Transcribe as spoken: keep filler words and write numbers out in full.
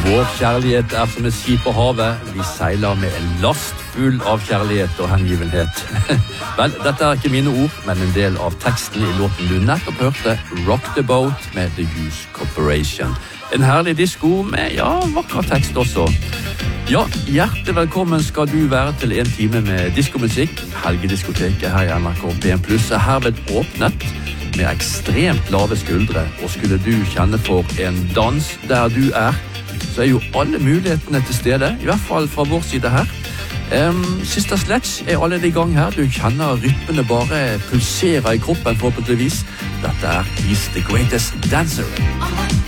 Vår kjærlighet er som et skip på havet. Vi seiler med en last full av kjærlighet og hengivenhet. Vel, dette er ikke mine ord, men en del av teksten i låten du nettopp hørte, Rock the Boat med The Juice Corporation. En herlig disco med, ja, vakker tekst også. Ja, hjertelig velkommen skal du være til en time med diskomusikk. Helgediskoteket her i N R K P en pluss er herved åpnet med ekstremt lave skuldre, og skulle du kjenne for en dans der du er, så er jo alle mulighetene til stede, i hvert fall fra vår side her. Um, Sister Sledge er allerede i gang her. Du kjenner rytmene bare pulsere i kroppen forhåpentligvis. Dette er He's the Greatest Dancer.